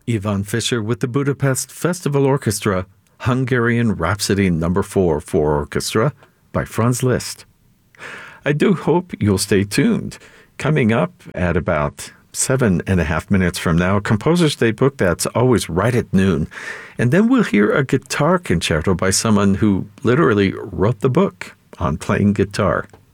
Ivan Fischer with the Budapest Festival Orchestra, Hungarian Rhapsody No. 4 for Orchestra by Franz Liszt. I do hope you'll stay tuned. Coming up at about 7.5 minutes from now, Composer's Daybook, that's always right at noon. And then we'll hear a guitar concerto by someone who literally wrote the book on playing guitar.